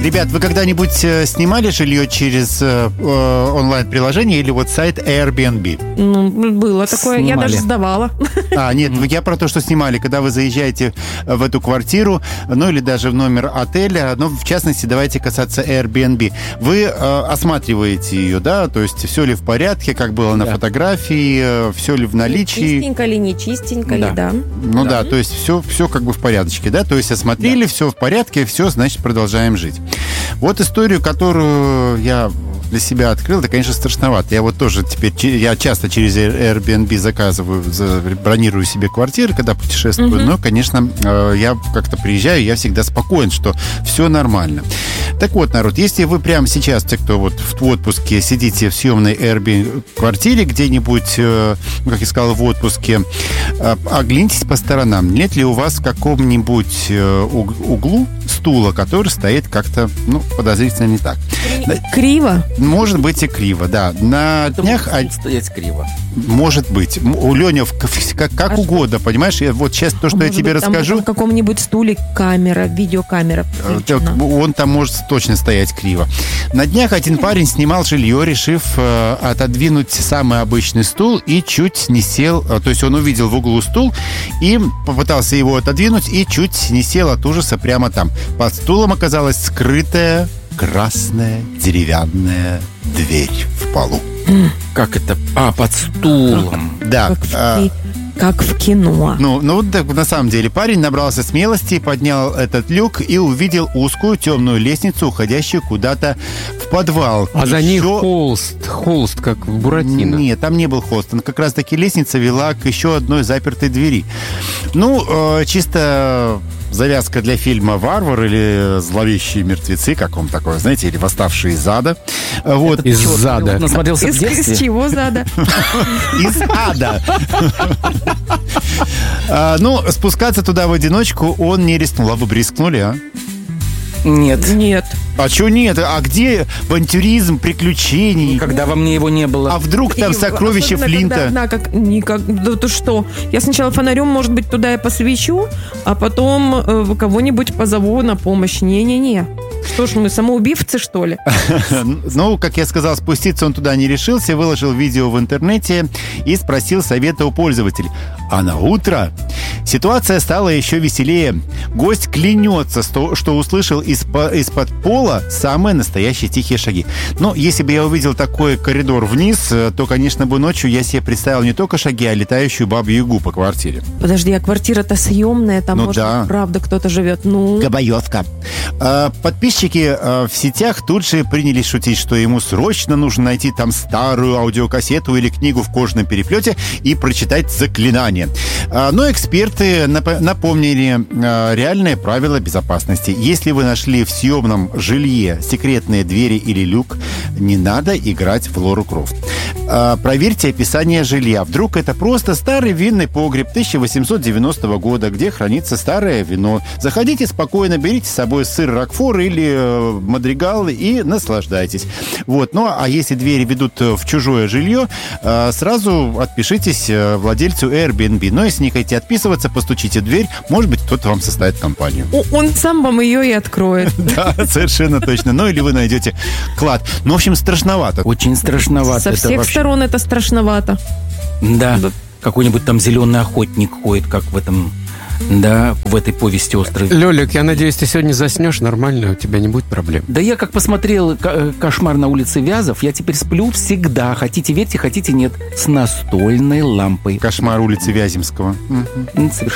Ребят, вы когда-нибудь снимали жилье через онлайн-приложение или вот сайт Airbnb? Ну, было такое, Снимали. я даже сдавала. Нет, я про то, что снимали, когда вы заезжаете в эту квартиру, ну или даже в номер отеля, но в частности, давайте касаться Airbnb. Вы осматриваете ее, да, то есть все ли в порядке, как было на фотографии, все ли в наличии. Чистенько ли, не чистенько ли, да. Ну да, то есть все как бы в порядочке, да, то есть осмотрели, все в порядке, все, значит, продолжаем жить. Вот историю, которую я для себя открыл, это, конечно, страшновато. Я вот тоже теперь, я часто через Airbnb бронирую себе квартиры, когда путешествую, но, конечно, я как-то приезжаю, я всегда спокоен, что все нормально. Так вот, народ, если вы прямо сейчас, те, кто вот в отпуске, сидите в съемной Airbnb квартире где-нибудь, как я сказал, в отпуске, оглянитесь по сторонам. Нет ли у вас в каком-нибудь углу стула, который стоит как-то, подозрительно не так? Криво? Может быть и криво, да. На днях... Стоять криво. Может быть. У Леня как угодно, понимаешь? Вот сейчас то, что я тебе расскажу... В каком-нибудь стуле камера, видеокамера включена. Он там может точно стоять криво. На днях один парень снимал жилье, решив отодвинуть самый обычный стул и чуть не сел... То есть он увидел в углу стул и попытался его отодвинуть и чуть не сел от ужаса прямо там. Под стулом оказалась скрытая красная деревянная дверь в полу. Как это? Под стулом. Да. Как в кино. На самом деле парень набрался смелости, поднял этот люк и увидел узкую темную лестницу, уходящую куда-то в подвал. А за ней холст, как в Буратино. Нет, там не был холст. Как раз-таки лестница вела к еще одной запертой двери. Чисто... завязка для фильма «Варвар» или «Зловещие мертвецы», как он такой, знаете, или «Восставшие из ада». Вот. Из зада. Насмотрелся в детстве. Из чего зада? Из ада. Спускаться туда в одиночку он не рискнул. А вы бы рискнули, а? Нет. Нет. А что нет? А где авантюризм, приключений? Когда во мне его не было. А вдруг там сокровища Флинта? Да ты что? Я сначала фонарем, может быть, туда и посвечу, а потом кого-нибудь позову на помощь. Не-не-не. Что ж мы, самоубивцы, что ли? Как я сказал, спуститься он туда не решился, выложил видео в интернете и спросил совета у пользователей. А на утро ситуация стала еще веселее. Гость клянется, что услышал из-под пола самые настоящие тихие шаги. Если бы я увидел такой коридор вниз, то, конечно, бы ночью я себе представил не только шаги, а летающую бабу-ягу по квартире. Подожди, а квартира-то съемная, там, может, правда кто-то живет. Габаевка. Подписчики в сетях тут же принялись шутить, что ему срочно нужно найти там старую аудиокассету или книгу в кожаном переплете и прочитать заклинание. Но эксперты напомнили реальное правило безопасности. Если вы нашли в съемном жилье секретные двери или люк, не надо играть в Лору Крофт. Проверьте описание жилья. Вдруг это просто старый винный погреб 1890 года, где хранится старое вино. Заходите спокойно, берите с собой сыр Рокфор или Мадригал и наслаждайтесь. А если двери ведут в чужое жилье, сразу отпишитесь владельцу Airbnb. Но если не хотите отписываться, постучите в дверь, может быть, кто-то вам составит компанию. Он сам вам ее и откроет. Да, совершенно точно. Или вы найдете клад. В общем, страшновато. Очень страшновато. Со всех сторон это страшновато. Да. Какой-нибудь там зеленый охотник ходит, как в этом... Да, в этой повести «Острый». Лёлик, я надеюсь, ты сегодня заснешь нормально, у тебя не будет проблем. Да я как посмотрел «Кошмар на улице Вязов», я теперь сплю всегда, хотите верьте, хотите нет, с настольной лампой. «Кошмар улицы Вяземского». Совершенно.